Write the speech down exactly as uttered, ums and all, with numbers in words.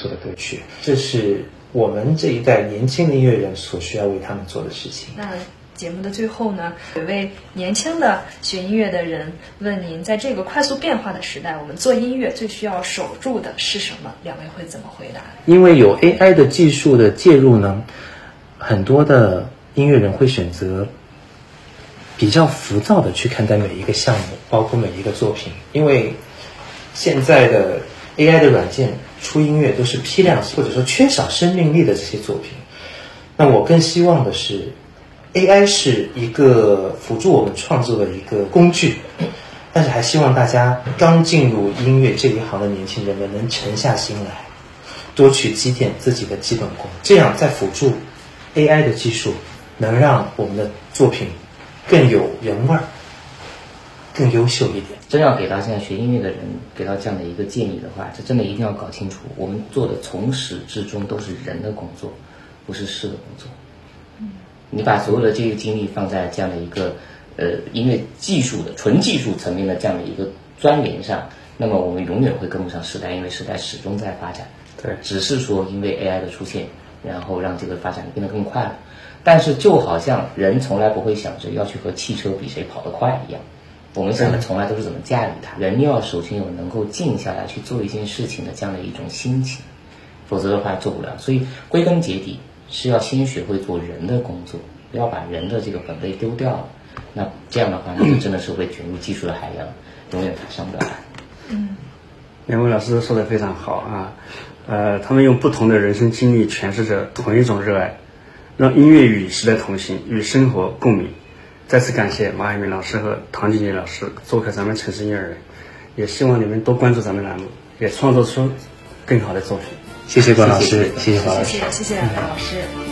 作的歌曲，这是我们这一代年轻的音乐人所需要为他们做的事情。 那节目的最后呢，有一位年轻的学音乐的人问您，在这个快速变化的时代，我们做音乐最需要守住的是什么？两位会怎么回答？ 因为有 A I 的技术的介入呢，很多的音乐人会选择比较浮躁的去看待每一个项目，包括每一个作品，因为现在的 A I 的软件出音乐都是批量或者说缺少生命力的这些作品。那我更希望的是 A I 是一个辅助我们创作的一个工具，但是还希望大家刚进入音乐这一行的年轻人们能沉下心来，多去积淀自己的基本功，这样再辅助 A I 的技术，能让我们的作品更有人味儿，更优秀一点。 真要给到现在学音乐的人给到这样的一个建议的话，这真的一定要搞清楚，我们做的从始至终都是人的工作，不是事的工作。你把所有的这个精力放在这样的一个呃音乐技术的纯技术层面的这样的一个钻研上，那么我们永远会跟不上时代，因为时代始终在发展。 对， 只是说因为 A I 的出现，然后让这个发展变得更快了。但是就好像人从来不会想着要去和汽车比谁跑得快一样，我们想的从来都是怎么驾驭它。人要首先有能够静下来去做一件事情的这样的一种心情，否则的话做不了。所以归根结底是要先学会做人的工作，不要把人的这个本位丢掉了。那这样的话，那就真的是会卷入技术的海洋，永远上不了岸。 嗯， 两位老师说的非常好啊，呃，他们用不同的人生经历诠释着同一种热爱，让音乐与时代同行，与生活共鸣。再次感谢马海明老师和唐静静老师做客咱们城市音乐人，也希望你们多关注咱们栏目，也创作出更好的作品。 谢谢关老师，谢谢黄老师， 谢谢谢谢两位老师。